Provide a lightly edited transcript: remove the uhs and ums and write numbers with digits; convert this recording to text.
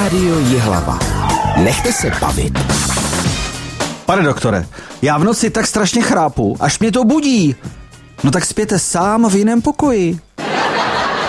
Rádio Jihlava. Nechte se bavit. Pane doktore, já v noci tak strašně chrápu, až mě to budí. No tak spěte sám v jiném pokoji.